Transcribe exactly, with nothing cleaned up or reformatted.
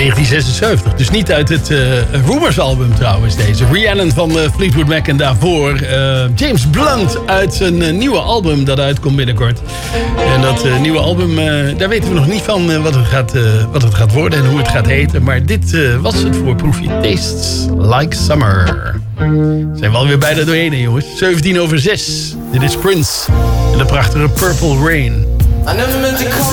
negentien zesenzeventig, dus niet uit het uh, Rumors album trouwens deze. Rhiannon van uh, Fleetwood Mac en daarvoor uh, James Blunt uit zijn uh, nieuwe album dat uitkomt binnenkort. En dat uh, nieuwe album, uh, daar weten we nog niet van uh, wat, het gaat, uh, wat het gaat worden en hoe het gaat heten. Maar dit uh, was het voor proefje. Tastes Like Summer. Zijn we alweer bijna doorheen hè, jongens. zeventien over zes. Dit is Prince en de prachtige Purple Rain. I never meant to call